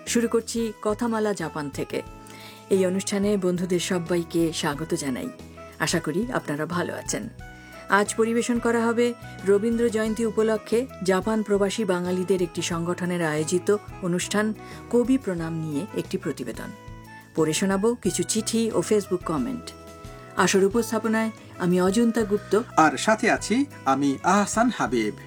শুরু করছি কথামালা জাপান থেকে। এই অনুষ্ঠানে বন্ধুদের সবাইকে স্বাগত জানাই। আশা করি আপনারা ভালো আছেন। আজ পরিবেশন করা হবে রবীন্দ্র জয়ন্তী উপলক্ষে জাপান প্রবাসী বাঙালিদের একটি সংগঠনের আয়োজিত অনুষ্ঠান কবি প্রণাম নিয়ে একটি প্রতিবেদন। পড়ে শোনাব কিছু চিঠি ও ফেসবুক কমেন্ট। আসর উপস্থাপনায় আমি অজন্তা গুপ্ত, আর সাথে আছি আমি আহসান হাবিব।